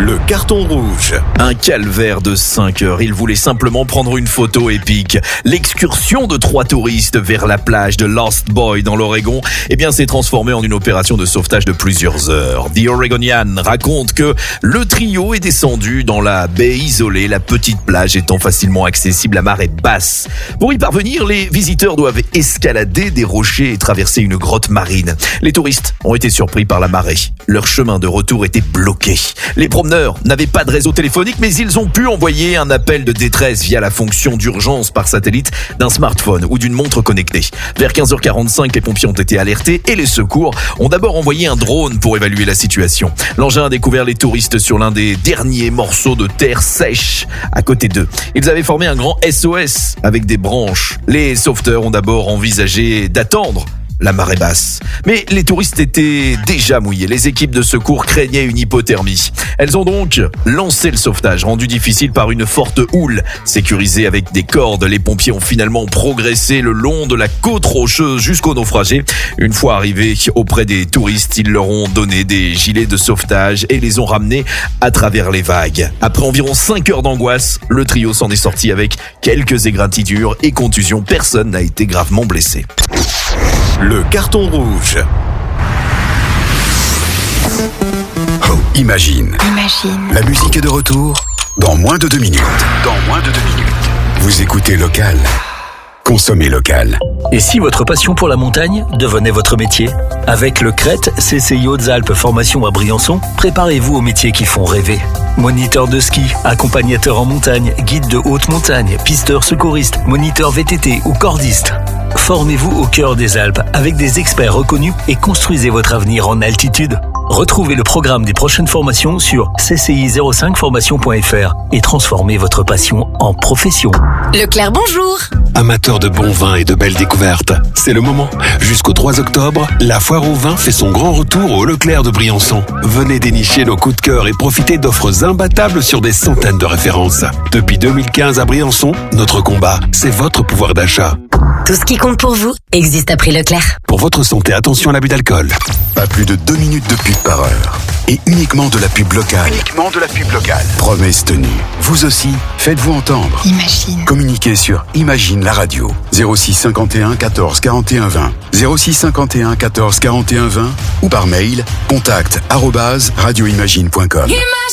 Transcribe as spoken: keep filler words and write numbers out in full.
Le carton rouge. Un calvaire de cinq heures. Il voulait simplement prendre une photo épique. L'excursion de trois touristes vers la plage de Lost Boy dans l'Oregon, eh bien, s'est transformée en une opération de sauvetage de plusieurs heures. The Oregonian raconte que le trio est descendu dans la baie isolée, la petite plage étant facilement accessible à marée basse. Pour y parvenir, les visiteurs doivent escalader des rochers et traverser une grotte marine. Les touristes ont été surpris par la marée. Leur chemin de retour était bloqué. Les promeneurs n'avaient pas de réseau téléphonique, mais ils ont pu envoyer un appel de détresse via la fonction d'urgence par satellite d'un smartphone ou d'une montre connectée. Vers quinze heures quarante-cinq, les pompiers ont été alertés et les secours ont d'abord envoyé un drone pour évaluer la situation. L'engin a découvert les touristes sur l'un des derniers morceaux de terre sèche à côté d'eux. Ils avaient formé un grand S O S avec des branches. Les sauveteurs ont d'abord envisagé d'attendre la marée basse. Mais les touristes étaient déjà mouillés. Les équipes de secours craignaient une hypothermie. Elles ont donc lancé le sauvetage, rendu difficile par une forte houle. Sécurisés avec des cordes, les pompiers ont finalement progressé le long de la côte rocheuse jusqu'aux naufragés. Une fois arrivés auprès des touristes, ils leur ont donné des gilets de sauvetage et les ont ramenés à travers les vagues. Après environ cinq heures d'angoisse, le trio s'en est sorti avec quelques égratignures et contusions. Personne n'a été gravement blessé. Le carton rouge. Oh, imagine. Imagine. La musique est de retour dans moins de deux minutes. Dans moins de deux minutes. Vous écoutez Local. Consommez local. Et si votre passion pour la montagne devenait votre métier ? Avec le Crête C C I Hautes-Alpes Formation à Briançon, préparez-vous aux métiers qui font rêver. Moniteur de ski, accompagnateur en montagne, guide de haute montagne, pisteur secouriste, moniteur V T T ou cordiste. Formez-vous au cœur des Alpes avec des experts reconnus et construisez votre avenir en altitude. Retrouvez le programme des prochaines formations sur c c i zéro cinq formation point f r et transformez votre passion en profession. Leclerc, bonjour. Amateurs de bons vins et de belles découvertes, c'est le moment. Jusqu'au trois octobre, la foire au vin fait son grand retour au Leclerc de Briançon. Venez dénicher nos coups de cœur et profiter d'offres imbattables sur des centaines de références. Depuis deux mille quinze à Briançon, notre combat, c'est votre pouvoir d'achat. Tout ce qui compte pour vous existe à prix Leclerc. Pour votre santé, attention à l'abus d'alcool. Pas plus de deux minutes de pub par heure. Et uniquement de la pub locale. Uniquement de la pub locale. Promesse tenue. Vous aussi, faites-vous entendre. Imagine. Communiquez sur Imagine la radio. zéro six cinquante et un quatorze quarante et un vingt. zéro six cinquante et un quatorze quarante et un vingt. Ou par mail, contact arobase radioimagine point com.